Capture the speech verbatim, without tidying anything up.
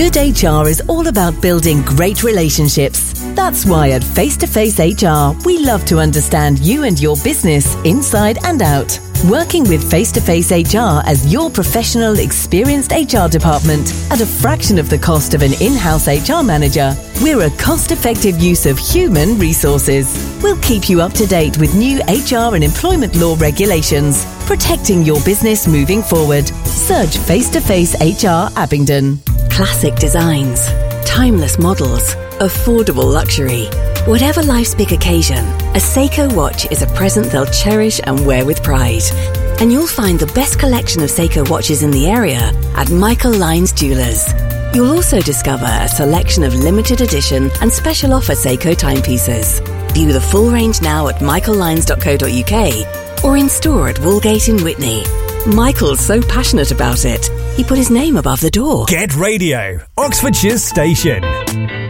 Good H R is all about building great relationships. That's why at Face to Face H R, we love to understand you and your business inside and out. Working with Face to Face H R as your professional, experienced H R department at a fraction of the cost of an in-house H R manager, we're a cost-effective use of human resources. We'll keep you up to date with new H R and employment law regulations, protecting your business moving forward. Search Face to Face H R Abingdon. Classic designs, timeless models, affordable luxury. Whatever life's big occasion, a Seiko watch is a present they'll cherish and wear with pride. And you'll find the best collection of Seiko watches in the area at Michael Lyons Jewelers. You'll also discover a selection of limited edition and special offer Seiko timepieces. View the full range now at michael lyons dot co dot uk or in store at Woolgate in Whitney. Michael's so passionate about it, he put his name above the door. Get Radio, Oxfordshire's station.